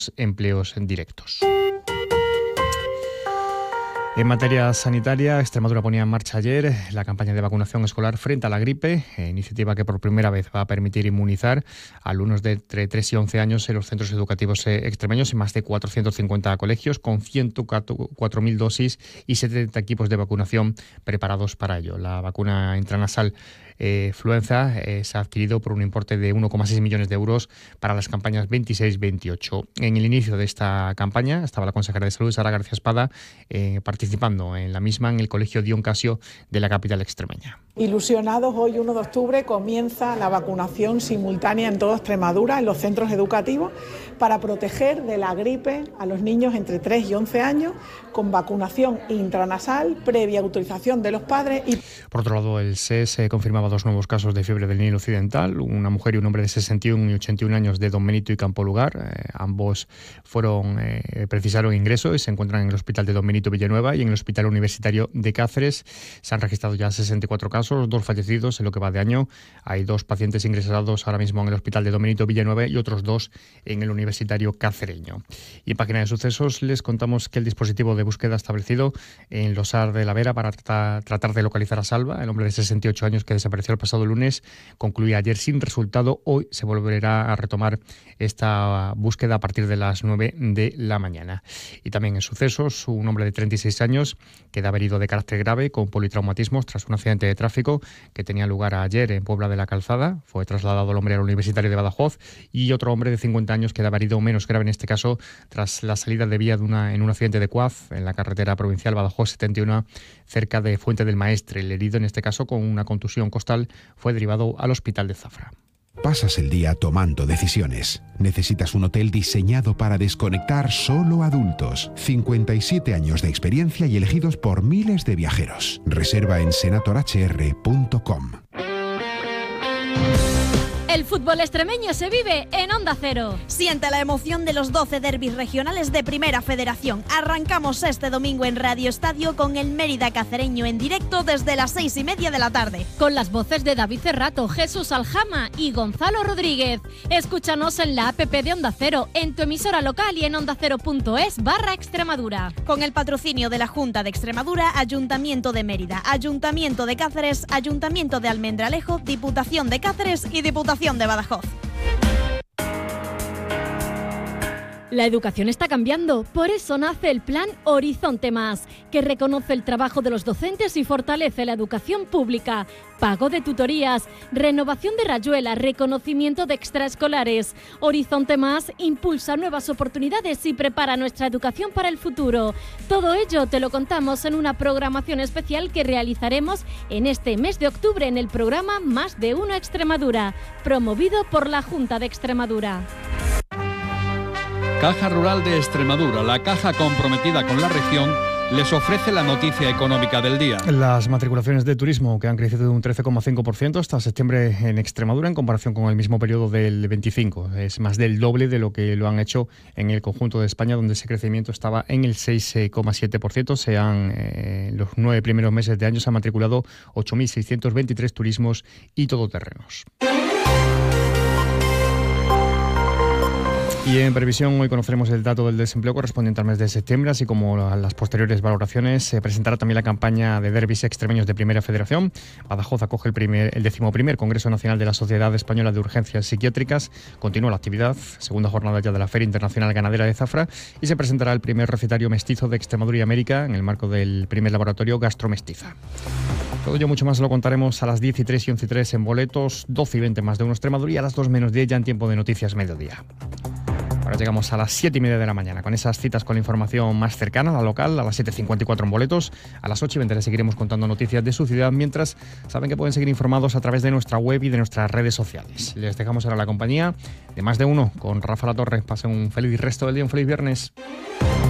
empleos directos. En materia sanitaria, Extremadura ponía en marcha ayer la campaña de vacunación escolar frente a la gripe, iniciativa que por primera vez va a permitir inmunizar a alumnos de entre 3 y 11 años en los centros educativos extremeños en más de 450 colegios, con 104.000 dosis y 70 equipos de vacunación preparados para ello. La vacuna intranasal Fluenza se ha adquirido por un importe de 1,6 millones de euros para las campañas 26-28. En el inicio de esta campaña estaba la consejera de Salud, Sara García Espada, participando en la misma en el Colegio Dion Casio de la capital extremeña. Ilusionados, hoy 1 de octubre comienza la vacunación simultánea en toda Extremadura, en los centros educativos, para proteger de la gripe a los niños entre 3 y 11 años, con vacunación intranasal, previa autorización de los padres. Por otro lado, el SES confirmaba 2 nuevos casos de fiebre del Nilo Occidental, una mujer y un hombre de 61 y 81 años de Don Benito y Campolugar. Ambos precisaron ingreso y se encuentran en el Hospital de Don Benito Villanueva y en el Hospital Universitario de Cáceres. Se han registrado ya 64 casos, 2 fallecidos en lo que va de año. Hay 2 pacientes ingresados ahora mismo en el Hospital de Don Benito Villanueva y otros 2 en el Universitario Cacereño. Y en página de sucesos les contamos que el dispositivo de búsqueda establecido en Losar de la Vera para tratar de localizar a Salva, el hombre de 68 años que desapareció el pasado lunes, concluía ayer sin resultado. Hoy se volverá a retomar esta búsqueda a partir de las 9 de la mañana. Y también en sucesos, un hombre de 36 años queda herido de carácter grave con politraumatismos tras un accidente de tráfico que tenía lugar ayer en Puebla de la Calzada. Fue trasladado el hombre al Universitario de Badajoz y otro hombre de 50 años quedaba herido menos grave en este caso tras la salida de vía en un accidente de Cuaz en la carretera provincial Badajoz 71 cerca de Fuente del Maestre. El herido en este caso con una contusión costal fue derivado al hospital de Zafra. Pasas el día tomando decisiones. Necesitas un hotel diseñado para desconectar solo adultos. 57 años de experiencia y elegidos por miles de viajeros. Reserva en senatorhr.com. El fútbol extremeño se vive en Onda Cero. Siente la emoción de los 12 derbis regionales de Primera Federación. Arrancamos este domingo en Radio Estadio con el Mérida Cacereño en directo desde las 6:30 de la tarde. Con las voces de David Cerrato, Jesús Aljama y Gonzalo Rodríguez. Escúchanos en la app de Onda Cero, en tu emisora local y en ondacero.es/Extremadura. Con el patrocinio de la Junta de Extremadura, Ayuntamiento de Mérida, Ayuntamiento de Cáceres, Ayuntamiento de Almendralejo, Diputación de Cáceres y Diputación de Badajoz. La educación está cambiando, por eso nace el Plan Horizonte Más, que reconoce el trabajo de los docentes y fortalece la educación pública. Pago de tutorías, renovación de rayuelas, reconocimiento de extraescolares. Horizonte Más impulsa nuevas oportunidades y prepara nuestra educación para el futuro. Todo ello te lo contamos en una programación especial que realizaremos en este mes de octubre en el programa Más de Uno Extremadura, promovido por la Junta de Extremadura. Caja Rural de Extremadura, la caja comprometida con la región, les ofrece la noticia económica del día. Las matriculaciones de turismo que han crecido de un 13,5% hasta septiembre en Extremadura en comparación con el mismo periodo del 25. Es más del doble de lo que lo han hecho en el conjunto de España, donde ese crecimiento estaba en el 6,7%. Los 9 primeros meses de año se han matriculado 8.623 turismos y todoterrenos. Y en previsión, hoy conoceremos el dato del desempleo correspondiente al mes de septiembre, así como las posteriores valoraciones. Se presentará también la campaña de derbis extremeños de Primera Federación. Badajoz acoge el 11º Congreso Nacional de la Sociedad Española de Urgencias Psiquiátricas. Continúa la actividad, segunda jornada ya de la Feria Internacional Ganadera de Zafra, y se presentará el primer recetario mestizo de Extremadura y América en el marco del primer laboratorio Gastromestiza. Todo ello mucho más lo contaremos a las 10:03 y 11:03 en boletos, 12:20 Más de Uno Extremadura y a las 2 menos 10 ya en tiempo de noticias mediodía. Ahora llegamos a las 7:30 de la mañana con esas citas con la información más cercana, la local, a las 7:54 en boletos. A las 8:20 les seguiremos contando noticias de su ciudad, mientras saben que pueden seguir informados a través de nuestra web y de nuestras redes sociales. Les dejamos ahora la compañía de Más de Uno con Rafa Latorre. Pasen un feliz resto del día, un feliz viernes.